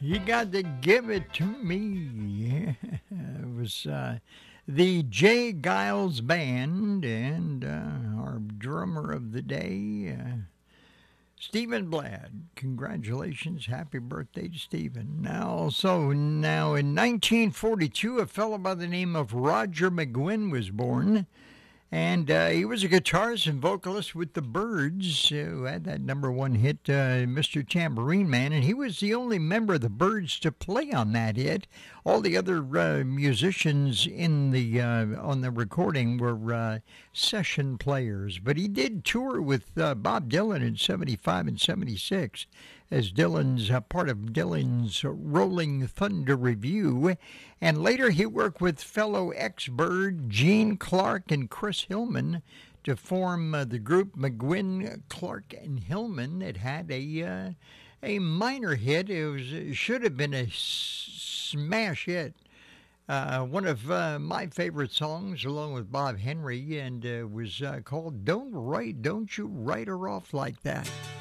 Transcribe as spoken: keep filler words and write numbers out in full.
You got to give it to me. It was uh, the Jay Giles Band and uh, our drummer of the day, uh, Stephen Bladd. Congratulations. Happy birthday to Stephen. Now, so now in nineteen forty-two, a fellow by the name of Roger McGuinn was born. And uh, he was a guitarist and vocalist with the Byrds, who had that number one hit, uh, Mister Tambourine Man. And he was the only member of the Byrds to play on that hit. All the other uh, musicians in the uh, on the recording were uh, session players. But he did tour with uh, Bob Dylan in seventy-five and seventy-six as Dylan's uh, part of Dylan's Rolling Thunder Revue. And later he worked with fellow ex-Byrd Gene Clark and Chris Hillman to form uh, the group McGuinn, Clark, and Hillman. It had a uh, a minor hit. It was it should have been a s- smash hit. Uh, one of uh, my favorite songs, along with Bob Henry, and uh, was uh, called "Don't Write, Don't You Write Her Off Like That."